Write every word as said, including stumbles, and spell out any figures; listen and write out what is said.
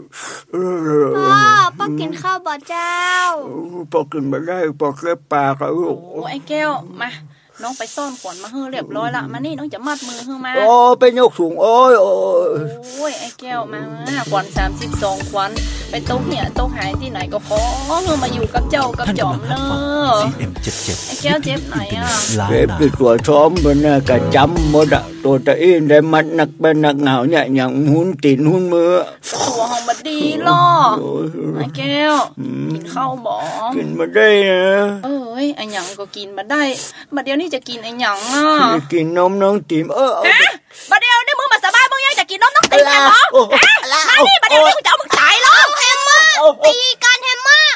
พ่อพ่อกินข้าวบ่เจ้าพ่อกินไม่ได้พ่อแค่ปากอะลูกโอ้ไอ้แก้วมาน้องไปซ่อนขวัญมาเฮ้อเรียบร้อยละมานี่น้องจะมัดมือเฮ้อมาโอ้ไปยกสูงโอ้ยโอ้ยโอ้ยไอ้แก้วมาขวัญสามสิบสองขวัญไปโต๊ะเนี่ยโต๊ะหายที่ไหนก็ขอเฮ้อมาอยู่กับเจ้ากับจอมเนอะไอ้แก้วเจ็บไหนอ่ะเจ็บที่ตัวช้อมมันน่ะกระจำหมดอะตัวตะอินได้มัดนักเป็นนักเหงาเนี่ยอย่างหุ่นตีนหุ่นมือตัวห้องมันดีล่อไอ้แก้วกินข้าวบ่กินมาได้นะเอ้ยไอ้หยังก็กินมาได้บัดเดี๋ยวนี้จะกินไอ้หยังอ่ะกินนมน้องติ๋มเออฮะบัดเดี๋ยวนี้มึงมาสบายมึงยังจะกินนมน้องติ๋มกันเหรอฮะมานี่บัดเดี๋ยวนี้กูจะเอามึงตายแล้วแฮมเมอร์ตีกันแฮมเมอร์